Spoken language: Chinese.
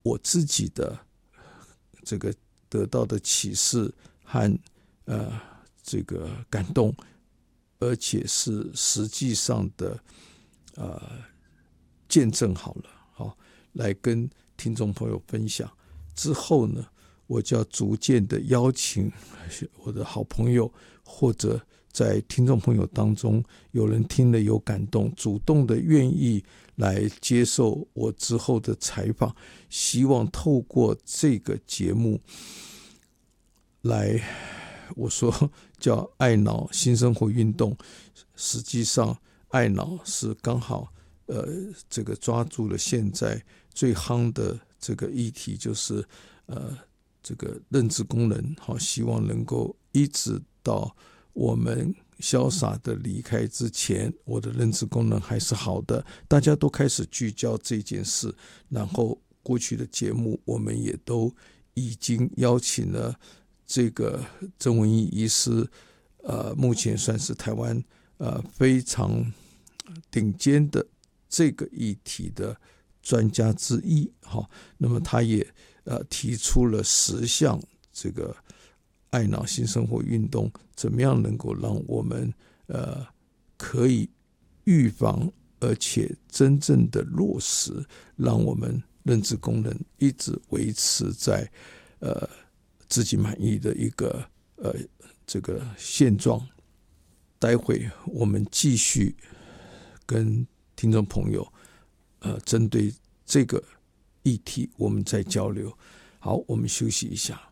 我自己的这个得到的启示和这个感动，而且是实际上的见证好了，来跟听众朋友分享。之后呢，我就要逐渐的邀请我的好朋友，或者在听众朋友当中有人听了有感动，主动的愿意来接受我之后的采访，希望透过这个节目来，我说叫爱脑新生活运动，实际上爱脑是刚好这个抓住了现在最夯的这个议题，就是这个认知功能，希望能够一直到我们潇洒的离开之前，我的认知功能还是好的。大家都开始聚焦这件事，然后过去的节目我们也都已经邀请了这个曾文义医师，目前算是台湾非常顶尖的这个议题的专家之一。那么他也提出了10项这个爱脑新生活运动怎么样能够让我们可以预防，而且真正的落实，让我们认知功能一直维持在自己满意的一个这个现状。待会我们继续跟听众朋友针对这个议题我们再交流。好，我们休息一下。